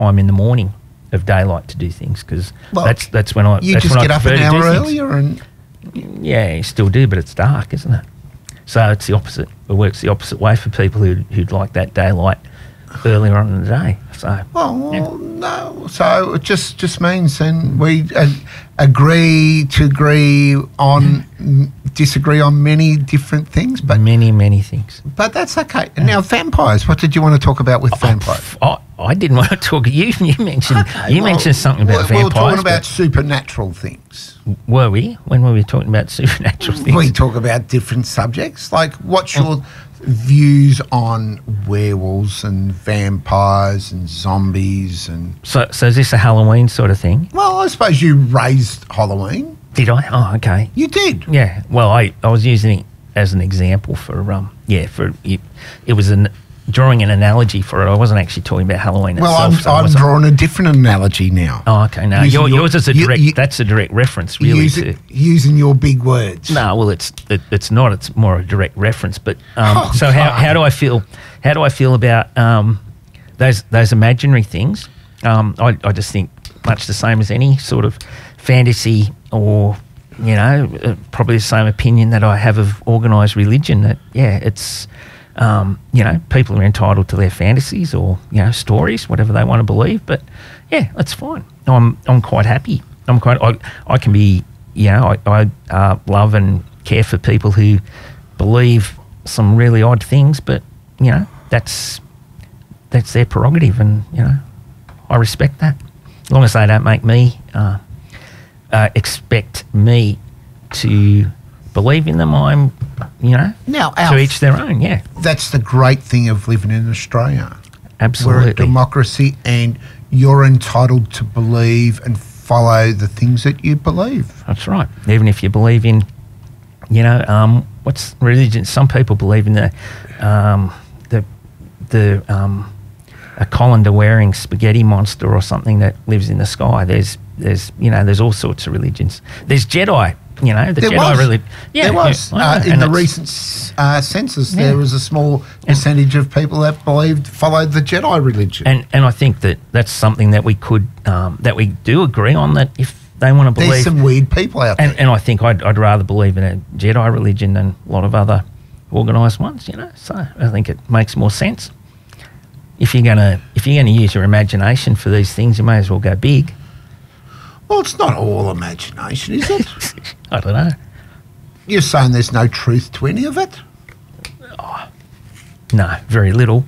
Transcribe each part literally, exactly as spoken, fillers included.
I'm in the morning of daylight to do things because Well, that's that's when I You that's just when get I up an prefer to hour do things. earlier and... Yeah, you still do, but it's dark, isn't it? So it's the opposite. It works the opposite way for people who who'd like that daylight earlier on in the day. So Well, yeah. no. So it just, just means then we uh, agree to agree on, m- disagree on many different things, but many many things. but that's okay. And now vampires. What did you want to talk about with vampires? I, I didn't want to talk. You you mentioned Okay, you well, mentioned something about we- we vampires. were talking about but supernatural things. were we when were we talking about supernatural things? We talk about different subjects. Like, what's your views on werewolves and vampires and zombies and... So so is this a Halloween sort of thing? Well, I suppose you raised Halloween. Did I? Oh, okay. You did. Yeah. Well, I, I was using it as an example for um yeah for it, it was an drawing an analogy for it. I wasn't actually talking about Halloween Well, itself. I'm, so I I'm wasn't- drawing a different analogy now. Oh, okay. No, Using your, your- yours is a you- direct. you- that's a direct reference, really. Use to, it- using your big words. No, well, it's it, it's not. It's more a direct reference. But um, Oh, so how, God. how do I feel? How do I feel about um, those those imaginary things? Um, I I just think much the same as any sort of fantasy, or you know, uh, probably the same opinion that I have of organised religion. That yeah, it's um, you know, people are entitled to their fantasies or you know stories, whatever they want to believe. But yeah, that's fine. I'm I'm quite happy. I'm quite. I I can be. You know, I, I uh, love and care for people who believe some really odd things, but you know, that's that's their prerogative, and you know, I respect that. As long as they don't make me uh, uh, expect me to believe in them, I'm, you know, Now, to Alf, each their own. Yeah, that's the great thing of living in Australia. absolutely. We're a democracy and you're entitled to believe and follow the things that you believe. That's right. Even if you believe in, you know, um, what's religion? Some people believe in the, um, the, the, um, a colander wearing spaghetti monster or something that lives in the sky. There's, there's, you know, there's all sorts of religions. There's Jedi. You know, the There Jedi was. really. Yeah, there was. yeah, uh, in and the it's- recent uh, census, Yeah. there was a small percentage of people that believed, followed the Jedi religion. And and I think that that's something that we could, um, that we do agree on. That if they want to There's believe, some weird people out there. and, and I think I'd, I'd rather believe in a Jedi religion than a lot of other organised ones, you know. So I think it makes more sense. If you're gonna if you're gonna use your imagination for these things, you may as well go big. Well, it's not all imagination, is it? I don't know. You're saying there's no truth to any of it? No, very little.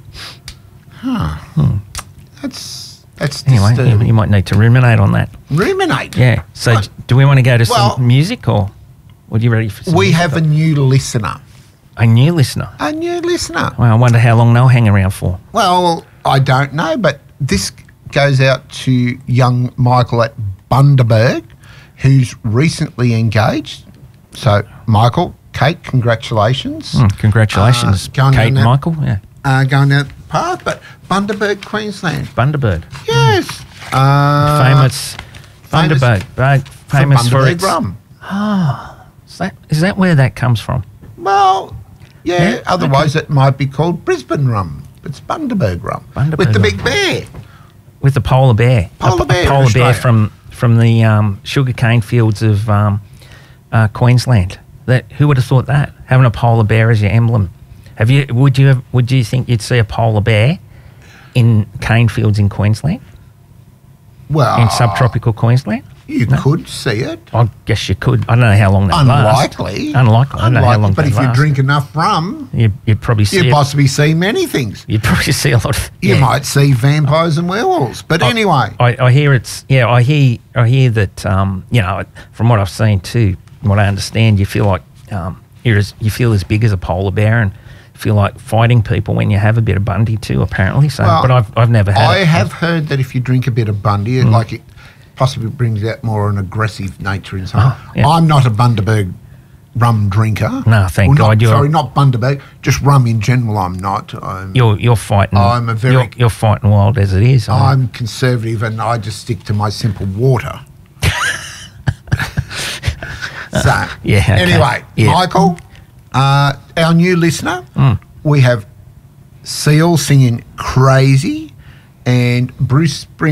That's that's Anyway, disturbing. you, you might need to ruminate on that. Ruminate. Yeah. So What? do we want to go to Well- some music, or are you ready for some We music? have a new listener. a new listener. A new listener. Well, I wonder how long they'll hang around for. Well, I don't know, but this goes out to young Michael at Bundaberg, who's recently engaged. So, Michael, Kate, congratulations. Mm, congratulations, Uh, going Kate down and that- Michael. Yeah. Uh, going down that path, but Bundaberg, Queensland. Bundaberg. Yes. Uh, famous famous Bundaberg. Right, for famous for, Bundaberg its... rum. Is that, is that where that comes from? Well, yeah, Yeah, otherwise it might be called Brisbane rum. It's Bundaberg rum. Bundaberg with the rum. big bear. With the polar bear. Polar a, bear A in polar bear Australia. from, from the um, sugarcane fields of um, uh, Queensland. That Who would have thought that? Having a polar bear as your emblem. Have you? Would you? Have, would you think you'd see a polar bear in cane fields in Queensland? Well, In subtropical Queensland? you No. could see it. I guess you could. I don't know how long that lasts. Unlikely. Unlikely. I don't know how long But they if you last. drink enough rum, You'd, you'd probably see you'd it. possibly see many things. You'd probably see a lot of. You yeah. might see vampires and werewolves. But anyway, I, I hear it's yeah. I hear I hear that um, you know, from what I've seen too, what I understand, you feel like um, you're as, you feel as big as a polar bear and feel like fighting people when you have a bit of Bundy too. Apparently, so Well, but I've I've never had. I it. have heard that if you drink a bit of Bundy, Mm. it, like it possibly brings out more an aggressive nature in someone. Oh, yeah. I'm not a Bundaberg rum drinker. No, thank Well, not- God you're- Sorry, not Bundaberg, just rum in general. I'm not. I'm, You're you're fighting. I'm a very- You're, you're fighting wild as it is. I- I'm conservative and I just stick to my simple water. So, Yeah, okay. anyway, Yeah. Michael, uh, our new listener, Mm. we have Seal singing Crazy, and Bruce Spring.